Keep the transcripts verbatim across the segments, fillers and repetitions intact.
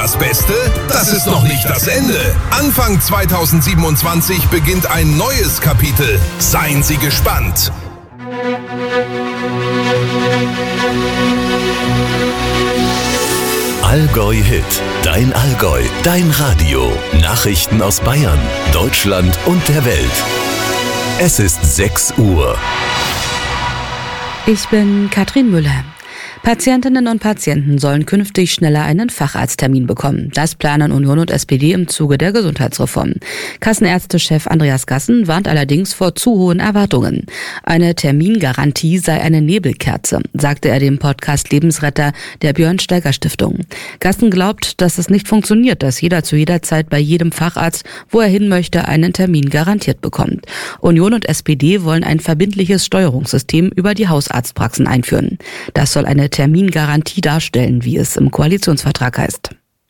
das Beste? Das ist noch nicht das Ende. Anfang zweitausendsiebenundzwanzig beginnt ein neues Kapitel. Seien Sie gespannt. Allgäu Hit, dein Allgäu, dein Radio. Nachrichten aus Bayern, Deutschland und der Welt. Es ist sechs Uhr. Ich bin Katrin Müller. Patientinnen und Patienten sollen künftig schneller einen Facharzttermin bekommen. Das planen Union und S P D im Zuge der Gesundheitsreform. Kassenärztechef Andreas Gassen warnt allerdings vor zu hohen Erwartungen. Eine Termingarantie sei eine Nebelkerze, sagte er dem Podcast Lebensretter der Björn-Steiger-Stiftung. Gassen glaubt, dass es nicht funktioniert, dass jeder zu jeder Zeit bei jedem Facharzt, wo er hin möchte, einen Termin garantiert bekommt. Union und S P D wollen ein verbindliches Steuerungssystem über die Hausarztpraxen einführen. Das soll eine Termingarantie darstellen, wie es im Koalitionsvertrag heißt.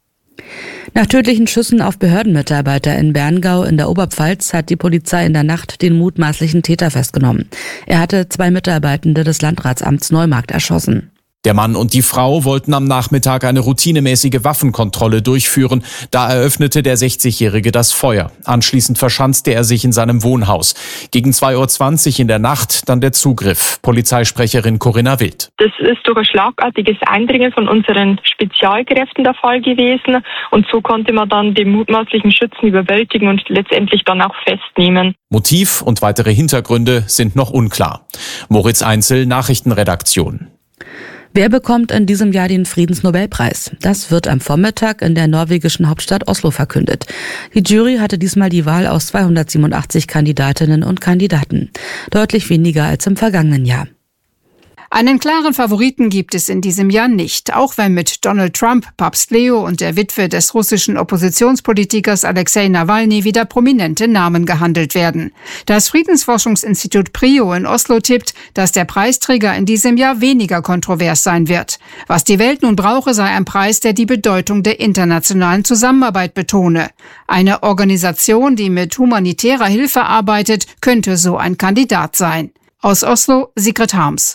Nach tödlichen Schüssen auf Behördenmitarbeiter in Berngau in der Oberpfalz hat die Polizei in der Nacht den mutmaßlichen Täter festgenommen. Er hatte zwei Mitarbeitende des Landratsamts Neumarkt erschossen. Der Mann und die Frau wollten am Nachmittag eine routinemäßige Waffenkontrolle durchführen. Da eröffnete der sechzigjährige das Feuer. Anschließend verschanzte er sich in seinem Wohnhaus. Gegen zwei Uhr zwanzig in der Nacht dann der Zugriff. Polizeisprecherin Corinna Wild. Das ist durch ein schlagartiges Eindringen von unseren Spezialkräften der Fall gewesen. Und so konnte man dann den mutmaßlichen Schützen überwältigen und letztendlich dann auch festnehmen. Motiv und weitere Hintergründe sind noch unklar. Moritz Einzel, Nachrichtenredaktion. Wer bekommt in diesem Jahr den Friedensnobelpreis? Das wird am Vormittag in der norwegischen Hauptstadt Oslo verkündet. Die Jury hatte diesmal die Wahl aus zweihundertsiebenundachtzig Kandidatinnen und Kandidaten. Deutlich weniger als im vergangenen Jahr. Einen klaren Favoriten gibt es in diesem Jahr nicht, auch wenn mit Donald Trump, Papst Leo und der Witwe des russischen Oppositionspolitikers Alexei Nawalny wieder prominente Namen gehandelt werden. Das Friedensforschungsinstitut PRIO in Oslo tippt, dass der Preisträger in diesem Jahr weniger kontrovers sein wird. Was die Welt nun brauche, sei ein Preis, der die Bedeutung der internationalen Zusammenarbeit betone. Eine Organisation, die mit humanitärer Hilfe arbeitet, könnte so ein Kandidat sein. Aus Oslo, Sigrid Harms.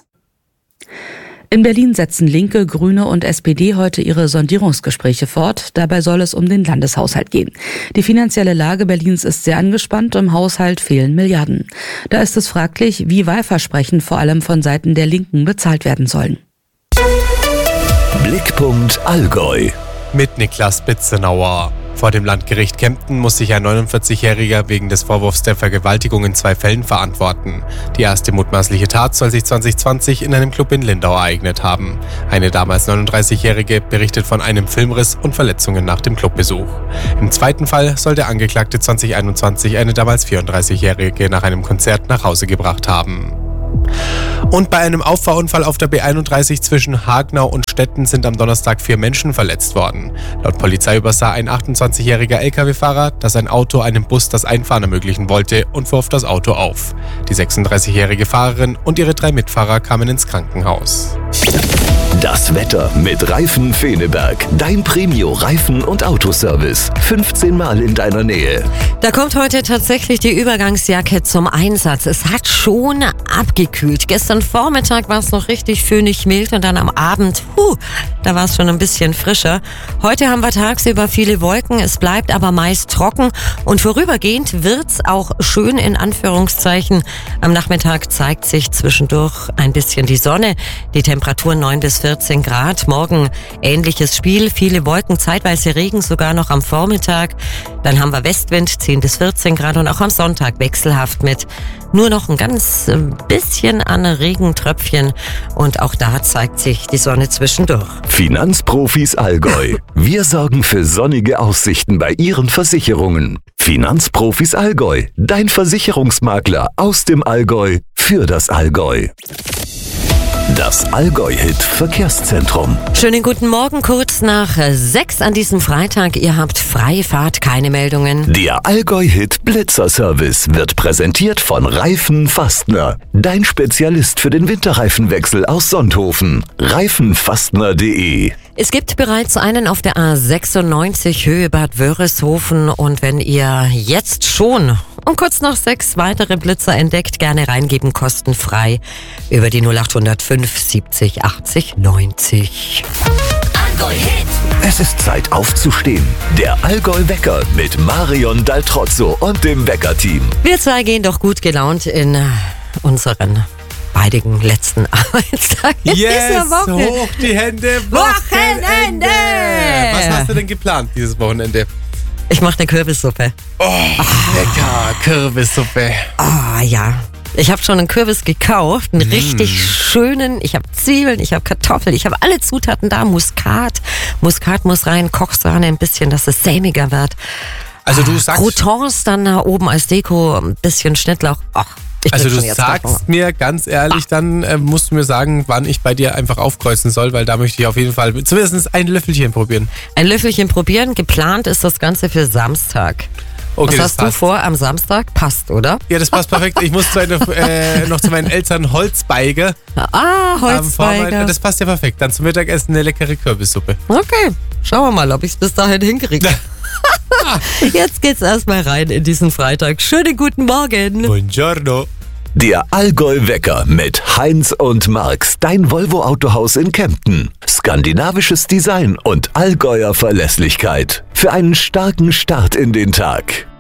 In Berlin setzen Linke, Grüne und S P D heute ihre Sondierungsgespräche fort. Dabei soll es um den Landeshaushalt gehen. Die finanzielle Lage Berlins ist sehr angespannt, im Haushalt fehlen Milliarden. Da ist es fraglich, wie Wahlversprechen vor allem von Seiten der Linken bezahlt werden sollen. Blickpunkt Allgäu. Mit Niklas Bitzenauer. Vor dem Landgericht Kempten muss sich ein neunundvierzigjähriger wegen des Vorwurfs der Vergewaltigung in zwei Fällen verantworten. Die erste mutmaßliche Tat soll sich zwanzig zwanzig in einem Club in Lindau ereignet haben. Eine damals neununddreißigjährige berichtet von einem Filmriss und Verletzungen nach dem Clubbesuch. Im zweiten Fall soll der Angeklagte zwanzig einundzwanzig eine damals vierunddreißigjährige nach einem Konzert nach Hause gebracht haben. Und bei einem Auffahrunfall auf der B einunddreißig zwischen Hagenau und Stetten sind am Donnerstag vier Menschen verletzt worden. Laut Polizei übersah ein achtundzwanzigjähriger L K W-Fahrer, dass ein Auto einem Bus das Einfahren ermöglichen wollte und fuhr auf das Auto auf. Die sechsunddreißigjährige Fahrerin und ihre drei Mitfahrer kamen ins Krankenhaus. Das Wetter mit Reifen Feneberg. Dein Premio-Reifen- und Autoservice. fünfzehn Mal in deiner Nähe. Da kommt heute tatsächlich die Übergangsjacke zum Einsatz. Es hat schon abgekühlt. Gestern Vormittag war es noch richtig föhnig mild und dann am Abend, huh, da war es schon ein bisschen frischer. Heute haben wir tagsüber viele Wolken. Es bleibt aber meist trocken und vorübergehend wird's auch schön in Anführungszeichen. Am Nachmittag zeigt sich zwischendurch ein bisschen die Sonne. Die Temperaturen neun bis vierzehn Grad. Morgen ähnliches Spiel. Viele Wolken, zeitweise Regen sogar noch am Vormittag. Dann haben wir Westwind zehn bis vierzehn Grad und auch am Sonntag wechselhaft mit nur noch ein ganz bisschen an Regentröpfchen. Und auch da zeigt sich die Sonne zwischendurch. Finanzprofis Allgäu. Wir sorgen für sonnige Aussichten bei Ihren Versicherungen. Finanzprofis Allgäu. Dein Versicherungsmakler aus dem Allgäu für das Allgäu. Das Allgäu-Hit Verkehrszentrum. Schönen guten Morgen, kurz nach sechs an diesem Freitag. Ihr habt freie Fahrt, keine Meldungen. Der Allgäu-Hit Blitzer-Service wird präsentiert von Reifen Fastner. Dein Spezialist für den Winterreifenwechsel aus Sonthofen. reifenfastner punkt de. Es gibt bereits einen auf der A sechsundneunzig Höhe Bad Wörishofen und wenn ihr jetzt schon um kurz nach sechs weitere Blitzer entdeckt, gerne reingeben, kostenfrei über die null acht null fünf siebzig achtzig neunzig. Allgäu Hit. Es ist Zeit aufzustehen. Der Allgäu-Wecker mit Marion Daltrozzo und dem Wecker-Team. Wir zwei gehen doch gut gelaunt in äh, unseren beiden letzten Arbeitstag in yes, dieser Woche. Hoch die Hände, Wochenende! Was hast du denn geplant dieses Wochenende? Ich mache eine Kürbissuppe. Oh, lecker, Kürbissuppe. Ah, ja. Ich habe schon einen Kürbis gekauft, einen mm. richtig schönen. Ich habe Zwiebeln, ich habe Kartoffeln, ich habe alle Zutaten da. Muskat, Muskat muss rein, Kochsahne ein bisschen, dass es sämiger wird. Also du sagst... Croutons dann da oben als Deko, ein bisschen Schnittlauch. Ach, ich also du jetzt sagst mir ganz ehrlich, ah. dann äh, musst du mir sagen, wann ich bei dir einfach aufkreuzen soll, weil da möchte ich auf jeden Fall zumindest ein Löffelchen probieren. Ein Löffelchen probieren. Geplant ist das Ganze für Samstag. Okay, was hast passt. du vor am Samstag? Passt, oder? Ja, das passt perfekt. Ich muss zu eine, äh, noch zu meinen Eltern Holzbeige. Ah, Holzbeige. Ähm, das passt ja perfekt. Dann zum Mittagessen eine leckere Kürbissuppe. Okay, schauen wir mal, ob ich es bis dahin hinkriege. Jetzt geht's erstmal rein in diesen Freitag. Schönen guten Morgen. Buongiorno. Der Allgäu-Wecker mit Heinz und Marx, dein Volvo-Autohaus in Kempten. Skandinavisches Design und Allgäuer Verlässlichkeit. Für einen starken Start in den Tag.